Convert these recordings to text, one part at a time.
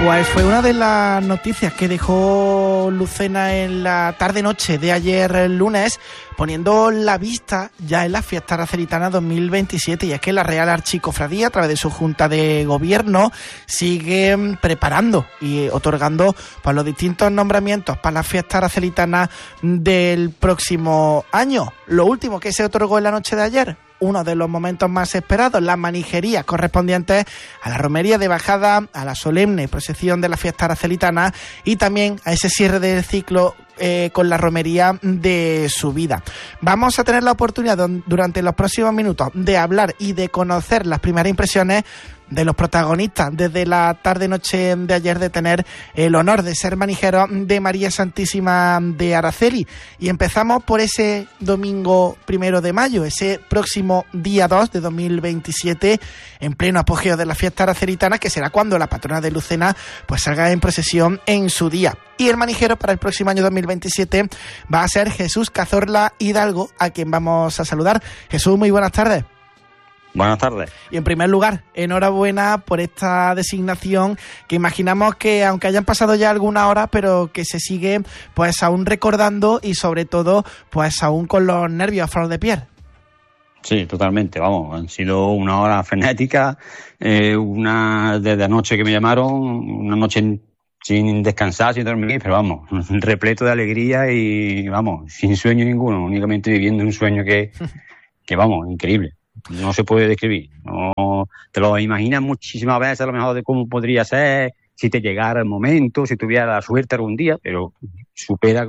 Pues fue una de las noticias que dejó Lucena en la tarde-noche de ayer lunes, poniendo la vista ya en la Fiesta Aracelitana 2027, y es que la Real Archicofradía, a través de su Junta de Gobierno, sigue preparando y otorgando pues, los distintos nombramientos para la Fiesta Aracelitana del próximo año. Lo último que se otorgó en la noche de ayer, uno de los momentos más esperados, las manijerías correspondientes a la romería de bajada, a la solemne procesión de la Fiesta Aracelitana y también a ese cierre del ciclo con la romería de subida. Vamos a tener la oportunidad durante los próximos minutos de hablar y de conocer las primeras impresiones de los protagonistas desde la tarde-noche de ayer, de tener el honor de ser manijeros de María Santísima de Araceli. Y empezamos por ese domingo 1 de mayo, ese próximo día 2 de 2027, en pleno apogeo de la Fiesta Aracelitana, que será cuando la patrona de Lucena pues salga en procesión en su día. Y el manijero para el próximo año 2027 va a ser Jesús Cazorla Hidalgo, a quien vamos a saludar. Jesús, muy buenas tardes. Buenas tardes. Y en primer lugar, enhorabuena por esta designación, que imaginamos que aunque hayan pasado ya algunas horas, pero que se sigue pues aún recordando y sobre todo pues aún con los nervios a flor de piel. Sí, totalmente, vamos, han sido una hora frenética, desde anoche que me llamaron, una noche sin descansar, sin dormir, pero vamos, repleto de alegría y vamos, sin sueño ninguno, únicamente viviendo un sueño que vamos, increíble. No se puede describir, no te lo imaginas muchísimas veces a lo mejor de cómo podría ser si te llegara el momento, si tuviera la suerte algún día, pero supera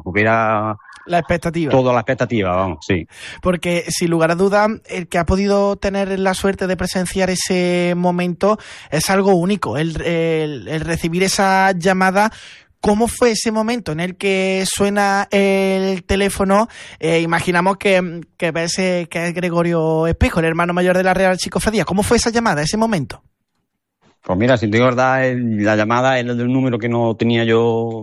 la expectativa. Toda la expectativa, vamos, sí. Porque sin lugar a dudas, el que ha podido tener la suerte de presenciar ese momento es algo único, el recibir esa llamada. ¿Cómo fue ese momento en el que suena el teléfono? Imaginamos que ves que es Gregorio Espejo, el hermano mayor de la Real Archicofradía. ¿Cómo fue esa llamada, ese momento? Pues mira, si te digo verdad, la llamada era del número que no tenía yo,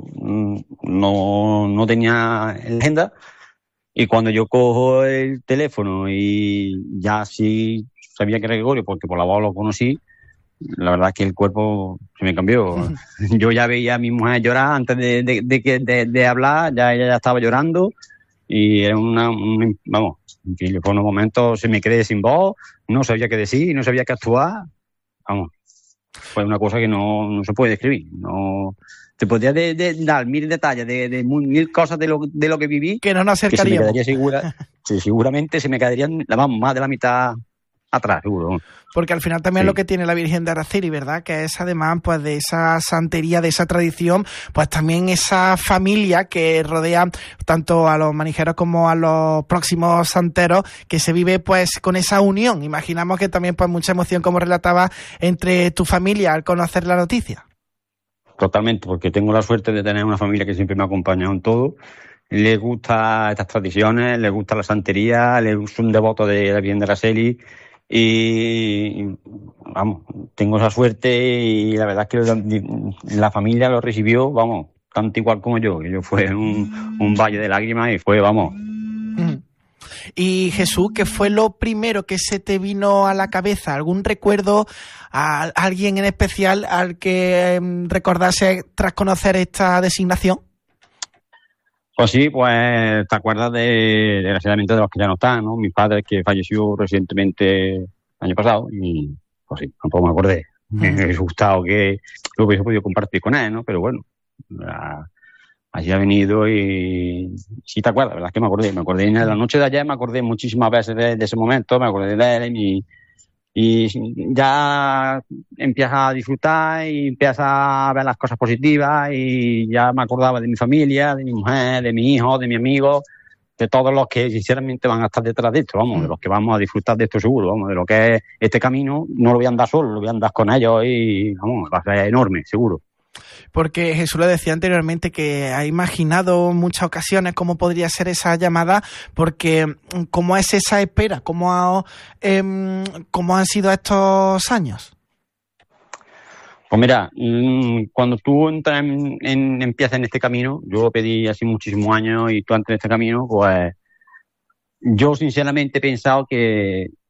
no tenía en la agenda. Y cuando yo cojo el teléfono y ya sí sabía que era Gregorio, porque por la voz lo conocí, la verdad es que el cuerpo se me cambió. Yo ya veía a mi mujer llorar antes de hablar, ella ya estaba llorando y era vamos, en fin, por unos momentos se me quedé sin voz, no sabía qué decir, no sabía qué actuar, vamos, fue una cosa que no se puede describir, no te podría dar mil detalles de mil cosas de lo que viví, que no nos acercaríamos, que seguramente se me quedarían más de la mitad atrás, seguro. Porque al final también sí. Lo que tiene la Virgen de Araceli, ¿verdad? Que es además pues de esa santería, de esa tradición, pues también esa familia que rodea tanto a los manijeros como a los próximos santeros, que se vive pues con esa unión. Imaginamos que también pues mucha emoción, como relataba, entre tu familia al conocer la noticia. Totalmente, porque tengo la suerte de tener una familia que siempre me ha acompañado en todo. Les gustan estas tradiciones, les gusta la santería, son devotos de la Virgen de Araceli. Y vamos, tengo esa suerte y la verdad es que la familia lo recibió, vamos, tanto igual como yo, que yo fue un valle de lágrimas y fue, vamos. Y Jesús, ¿qué fue lo primero que se te vino a la cabeza? ¿Algún recuerdo a alguien en especial al que recordase tras conocer esta designación? Pues sí, pues te acuerdas desgraciadamente de los que ya no están, ¿no? Mi padre, que falleció recientemente el año pasado, y pues sí, tampoco me acordé. Me hubiese gustado que lo hubiese podido compartir con él, ¿no? Pero bueno, allí ha venido y sí te acuerdas, ¿verdad? Que me acordé en la noche de ayer, me acordé muchísimas veces de ese momento, me acordé de él y ya empieza a disfrutar y empieza a ver las cosas positivas y ya me acordaba de mi familia, de mi mujer, de mi hijo, de mi amigo, de todos los que sinceramente van a estar detrás de esto, vamos, de los que vamos a disfrutar de esto seguro, vamos, de lo que es este camino, no lo voy a andar solo, lo voy a andar con ellos y vamos, va a ser enorme, seguro. Porque Jesús le decía anteriormente que ha imaginado muchas ocasiones cómo podría ser esa llamada, porque ¿cómo es esa espera? ¿Cómo han sido estos años? Pues mira, cuando tú empiezas en este camino, yo lo pedí hace muchísimos años y tú entras en este camino, pues yo sinceramente he pensado que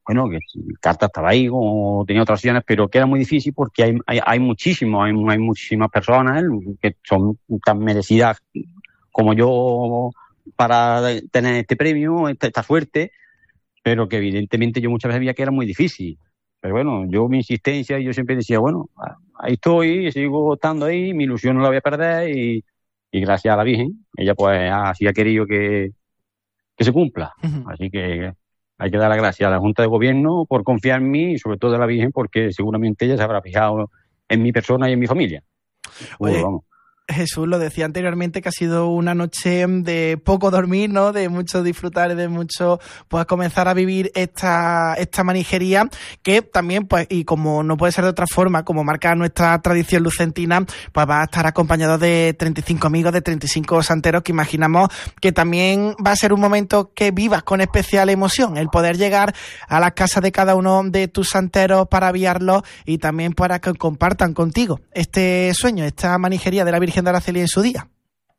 bueno, que Carta estaba ahí, o tenía otras opciones, pero que era muy difícil porque hay muchísimas personas que son tan merecidas como yo para tener este premio, esta suerte, pero que evidentemente yo muchas veces veía que era muy difícil. Pero bueno, mi insistencia, yo siempre decía, bueno, ahí estoy, sigo estando ahí, mi ilusión no la voy a perder y gracias a la Virgen, ella pues así ha querido que se cumpla. Uh-huh. Así que hay que dar las gracias a la Junta de Gobierno por confiar en mí y sobre todo a la Virgen porque seguramente ella se habrá fijado en mi persona y en mi familia. Oye, vamos. Jesús, lo decía anteriormente que ha sido una noche de poco dormir, ¿no? De mucho disfrutar y de mucho, pues, comenzar a vivir esta manijería que también, pues, y como no puede ser de otra forma, como marca nuestra tradición lucentina, pues va a estar acompañado de 35 amigos, de 35 santeros que imaginamos que también va a ser un momento que vivas con especial emoción, el poder llegar a las casas de cada uno de tus santeros para aviarlos y también para que compartan contigo este sueño, esta manijería de la Virgen de Araceli en su día.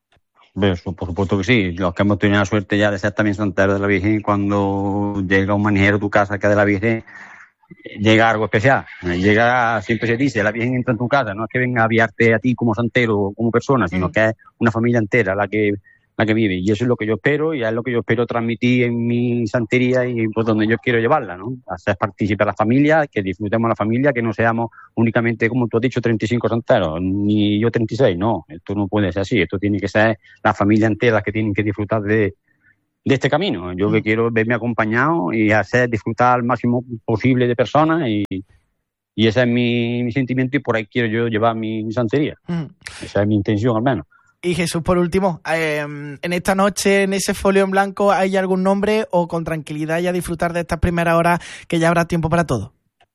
Por supuesto que sí, los que hemos tenido la suerte ya de ser también santeros de la Virgen, cuando llega un manijero a tu casa que es de la Virgen, llega algo especial, siempre se dice, la Virgen entra en tu casa, no es que venga a aviarte a ti como santero o como persona, sino que es una familia entera la que vive, y eso es lo que yo espero, y es lo que yo espero transmitir en mi santería y pues donde yo quiero llevarla, ¿no? Hacer partícipe a la familia, que disfrutemos la familia, que no seamos únicamente, como tú has dicho, 35 santeros, ni yo 36, no, esto no puede ser así, esto tiene que ser la familia entera que tienen que disfrutar de este camino. Yo que quiero verme acompañado y hacer disfrutar al máximo posible de personas y ese es mi sentimiento y por ahí quiero yo llevar mi santería. Esa es mi intención al menos. Y Jesús, por último, en esta noche, en ese folio en blanco, ¿hay algún nombre o con tranquilidad ya disfrutar de estas primeras horas que ya habrá tiempo para todo?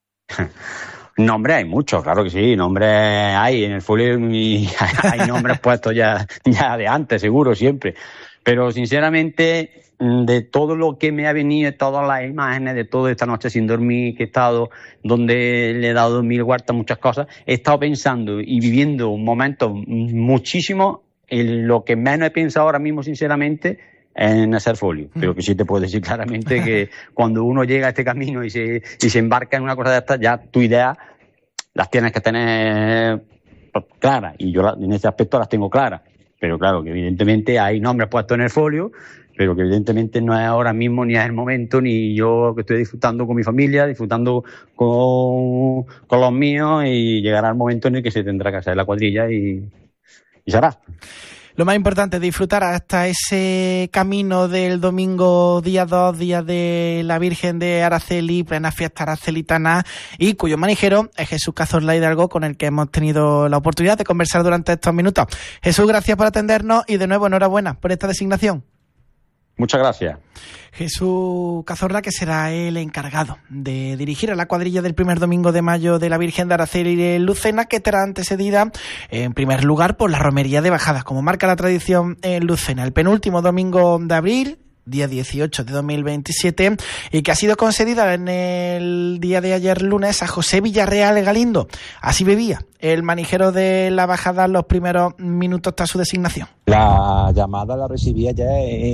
Nombres hay muchos, claro que sí, nombres hay en el folio y hay nombres puestos ya de antes, seguro, siempre. Pero sinceramente, de todo lo que me ha venido, de todas las imágenes, de toda esta noche sin dormir que he estado, donde le he dado 1000 vueltas, muchas cosas, he estado pensando y viviendo momentos muchísimos. Lo que menos he pensado ahora mismo, sinceramente, en hacer folio. Pero que sí te puedo decir claramente que cuando uno llega a este camino y se embarca en una cosa de estas, ya tu idea las tienes que tener claras. Y yo en ese aspecto las tengo claras. Pero claro, que evidentemente hay nombres puestos en el folio, pero que evidentemente no es ahora mismo, ni es el momento, ni yo que estoy disfrutando con mi familia, disfrutando con los míos, y llegará el momento en el que se tendrá que hacer la cuadrilla y se hará. Lo más importante es disfrutar hasta ese camino del domingo día 2, día de la Virgen de Araceli, plena fiesta aracelitana, y cuyo manijero es Jesús Cazorla Hidalgo, con el que hemos tenido la oportunidad de conversar durante estos minutos. Jesús, gracias por atendernos y de nuevo enhorabuena por esta designación. Muchas gracias. Jesús Cazorla, que será el encargado de dirigir a la cuadrilla del primer domingo de mayo de la Virgen de Araceli de Lucena, que estará antecedida en primer lugar por la romería de bajadas, como marca la tradición en Lucena, el penúltimo domingo de abril, día 18 de 2027, y que ha sido concedida en el día de ayer lunes a José Villarreal Galindo. Así vivía el manijero de la bajada los primeros minutos tras su designación. La llamada la recibía ya,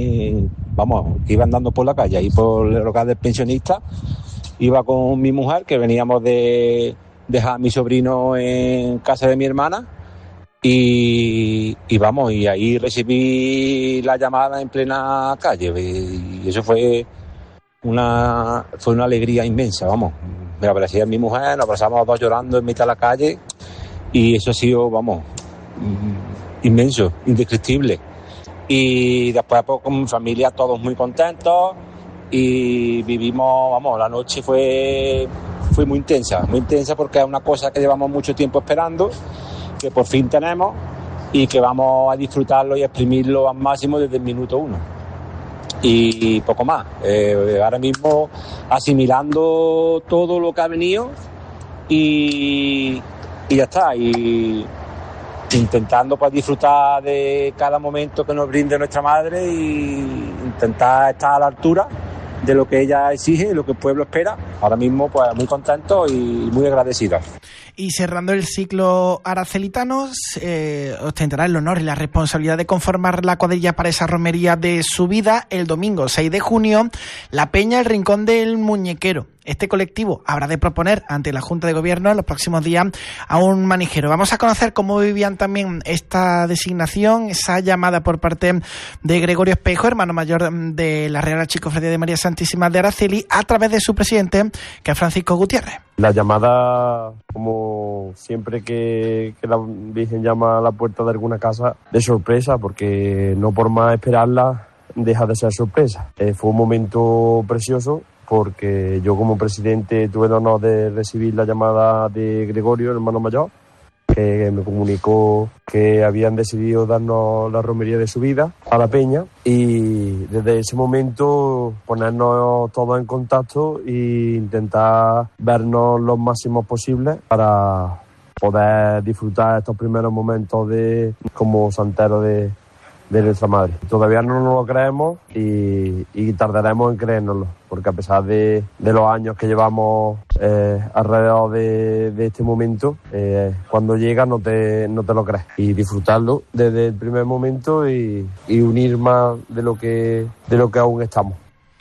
iba andando por la calle, ahí por el local del pensionista, iba con mi mujer, que veníamos de dejar a mi sobrino en casa de mi hermana, y ahí recibí la llamada en plena calle, y eso fue una alegría inmensa, me abracé a mi mujer, nos abrazamos los dos llorando en mitad de la calle, y eso ha sido, inmenso, indescriptible. Y después, pues, con mi familia todos muy contentos, y vivimos, la noche fue muy intensa porque es una cosa que llevamos mucho tiempo esperando, que por fin tenemos y que vamos a disfrutarlo y exprimirlo al máximo desde el minuto 1. Y poco más. Ahora mismo asimilando todo lo que ha venido y ya está. Y intentando, pues, disfrutar de cada momento que nos brinde nuestra madre y intentar estar a la altura de lo que ella exige y lo que el pueblo espera. Ahora mismo, pues, muy contento y muy agradecido. Y cerrando el ciclo aracelitano, ostentará el honor y la responsabilidad de conformar la cuadrilla para esa romería de subida el domingo 6 de junio, la Peña El Rincón del Muñequero. Este colectivo habrá de proponer ante la Junta de Gobierno en los próximos días a un manijero. Vamos a conocer cómo vivían también esta designación, esa llamada por parte de Gregorio Espejo, hermano mayor de la Real Archicofradía de María Santísima de Araceli, a través de su presidente, que es Francisco Gutiérrez. La llamada, como siempre que la Virgen llama a la puerta de alguna casa, de sorpresa, porque no por más esperarla deja de ser sorpresa. Fue un momento precioso, porque yo como presidente tuve el honor de recibir la llamada de Gregorio, el hermano mayor, que me comunicó que habían decidido darnos la romería de subida a la peña, y desde ese momento ponernos todos en contacto e intentar vernos lo máximo posible para poder disfrutar estos primeros momentos como santero de nuestra madre. Todavía no nos lo creemos y tardaremos en creérnoslo, porque a pesar de los años que llevamos alrededor de este momento, cuando llega no te lo crees, y disfrutarlo desde el primer momento y unir más de lo que aún estamos.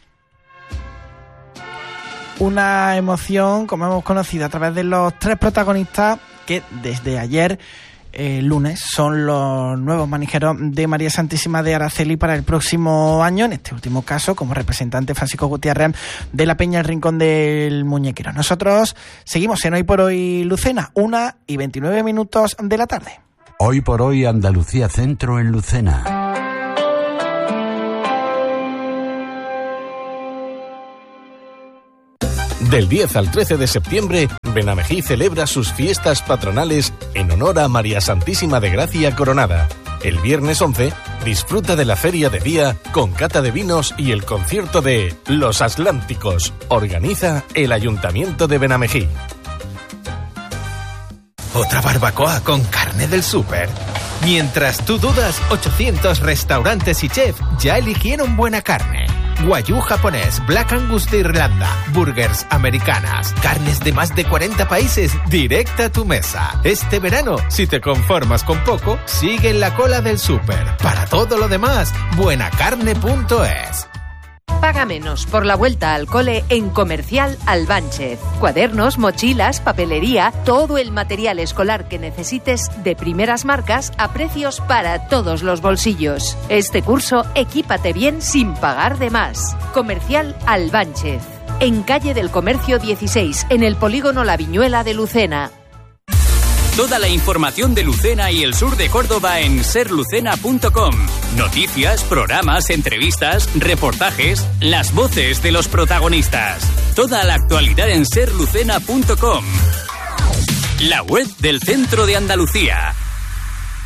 Una emoción, como hemos conocido a través de los tres protagonistas que desde ayer lunes son los nuevos manijeros de María Santísima de Araceli para el próximo año, en este último caso como representante Francisco Gutiérrez de la Peña El Rincón del Muñequero. Nosotros seguimos en Hoy por Hoy Lucena, 1:29 de la tarde. Hoy por Hoy Andalucía Centro en Lucena. Del 10 al 13 de septiembre, Benamejí celebra sus fiestas patronales en honor a María Santísima de Gracia Coronada. El viernes 11, disfruta de la Feria de Día con cata de vinos y el concierto de Los Atlánticos. Organiza el Ayuntamiento de Benamejí. Otra barbacoa con carne del súper. Mientras tú dudas, 800 restaurantes y chefs ya eligieron buena carne. Wagyu japonés, Black Angus de Irlanda, burgers americanas, carnes de más de 40 países, directa a tu mesa. Este verano, si te conformas con poco, sigue en la cola del súper. Para todo lo demás, buenacarne.es. Paga menos por la vuelta al cole en Comercial Albánchez. Cuadernos, mochilas, papelería, todo el material escolar que necesites de primeras marcas a precios para todos los bolsillos. Este curso, equípate bien sin pagar de más. Comercial Albánchez. En Calle del Comercio 16, en el polígono La Viñuela de Lucena. Toda la información de Lucena y el sur de Córdoba en serlucena.com. Noticias, programas, entrevistas, reportajes, las voces de los protagonistas. Toda la actualidad en serlucena.com. La web del Centro de Andalucía.